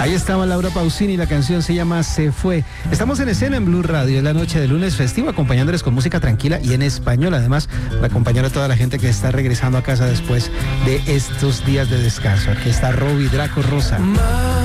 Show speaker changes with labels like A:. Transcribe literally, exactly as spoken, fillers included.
A: Ahí estaba Laura Pausini, la canción se llama Se Fue. Estamos en escena en Blue Radio, en la noche de lunes festivo, acompañándoles con música tranquila y en español, además, para acompañar a toda la gente que está regresando a casa después de estos días de descanso. Aquí está Robbie Draco Rosa.